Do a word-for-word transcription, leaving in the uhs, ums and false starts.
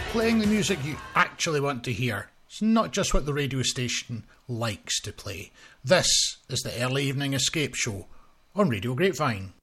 Playing the music you actually want to hear. It's not just what the radio station likes to play. This is the Early Evening Escape Show on Radio Grapevine.